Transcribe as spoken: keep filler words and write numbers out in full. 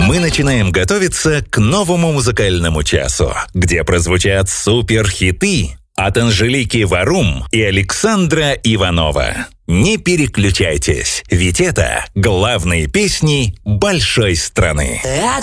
Мы начинаем готовиться к новому музыкальному часу, где прозвучат суперхиты от Анжелики Варум и Александра Иванова. Не переключайтесь, ведь это главные песни большой страны.